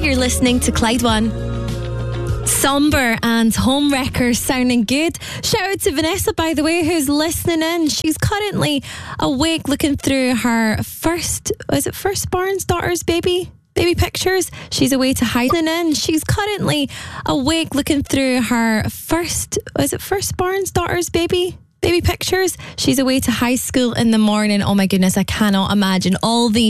You're listening to Clyde One. Somber and Homewrecker sounding good. Shout out to Vanessa, by the way, who's listening in. She's currently awake looking through her firstborn's daughter's baby pictures. She's away to hiding in. She's currently awake looking through her firstborn's daughter's baby pictures. She's away to high school in the morning. Oh my goodness, I cannot imagine all the